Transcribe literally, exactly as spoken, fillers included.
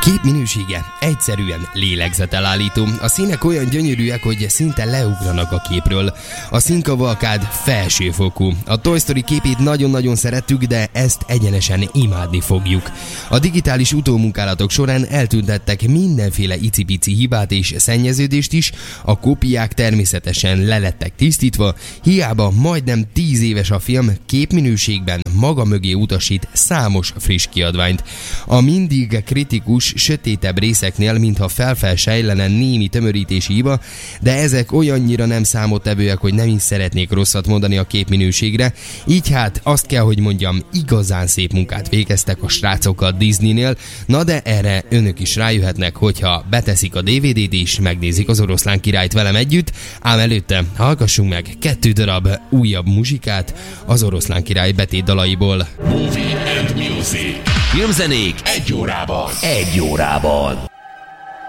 képminősége egyszerűen lélegzetelállító. A színek olyan gyönyörűek, hogy szinte leugranak a képről. A színkavalkád felsőfokú. A Toy Story képét nagyon-nagyon szerettük, de ezt egyenesen imádni fogjuk. A digitális utómunkálatok során eltüntettek mindenféle icipici hibát és szennyeződést is, a kópiák természetesen lelettek tisztítva, hiába majdnem tíz éves a film, képminőségben maga mögé utasít számos friss kiadványt. A mindig kritikus, sötétebb részeknél, mintha felfel sejlene némi tömörítési hiba, de ezek olyannyira nem számottevőek, hogy nem is szeretnék rosszat mondani a képminőségre, így hát azt kell, hogy mondjam, igazán szép munkát végeztek a srácok a Disneynél, na de erre önök is rájöhetnek, hogyha beteszik a dé vé dét és megnézik az Oroszlán királyt velem együtt, ám előtte hallgassunk meg kettő darab újabb muzsikát az Oroszlán király betét dalaiból. Movie and Music. Filmzenék egy órában. Egy órában.